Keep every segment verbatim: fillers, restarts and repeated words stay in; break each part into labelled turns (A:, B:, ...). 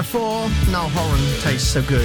A: Before, Niall Horan tastes so good.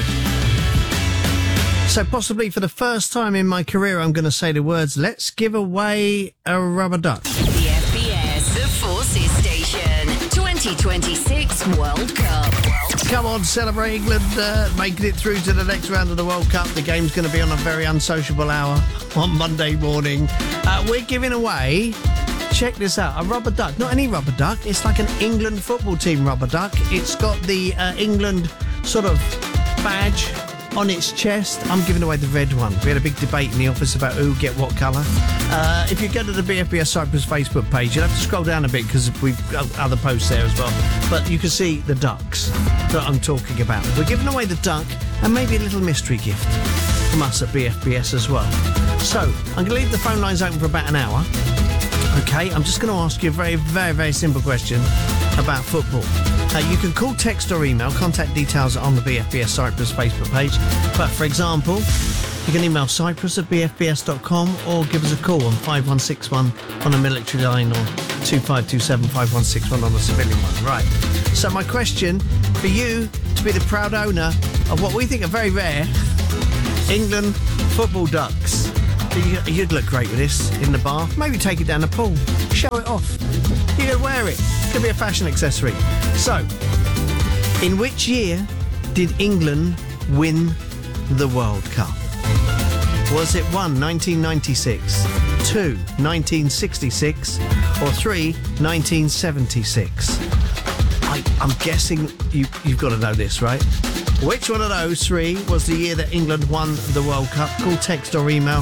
A: So possibly for the first time in my career, I'm going to say the words, let's give away a rubber duck.
B: The F B S, the Forces Station, twenty twenty-six World Cup.
A: Come on, celebrate England uh, making it through to the next round of the World Cup. The game's going to be on a very unsociable hour on Monday morning. Uh, we're giving away, check this out, a rubber duck. Not any rubber duck, it's like an England football team rubber duck. It's got the uh, England sort of badge on its chest. I'm giving away the red one. We had a big debate in the office about who get what colour. Uh, if you go to the B F B S Cyprus Facebook page, you'll have to scroll down a bit because we've got other posts there as well. But you can see the ducks that I'm talking about. We're giving away the duck and maybe a little mystery gift from us at B F B S as well. So, I'm going to leave the phone lines open for about an hour. Okay, I'm just going to ask you a very, very, very simple question about football. Uh, you can call, text or email. Contact details are on the B F B S Cyprus Facebook page. But for example, you can email cyprus at b f b s dot com or give us a call on five one six one on a military line or two five two seven five one six one on a civilian one. Right. So my question for you to be the proud owner of what we think are very rare England football ducks. You'd look great with this in the bath. Maybe take it down the pool. Show it off. You could wear it. It could be a fashion accessory. So, in which year did England win the World Cup? Was it one, nineteen ninety-six, two, nineteen sixty-six, or three, nineteen seventy-six? I, I'm guessing you, you've got to know this, right? Which one of those three was the year that England won the World Cup? Call, text or email.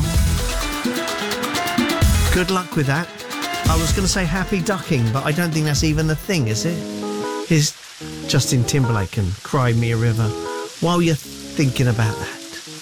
A: Good luck with that. I was going to say happy ducking, but I don't think that's even a thing, is it? Here's Justin Timberlake and Cry Me a River while you're thinking about that.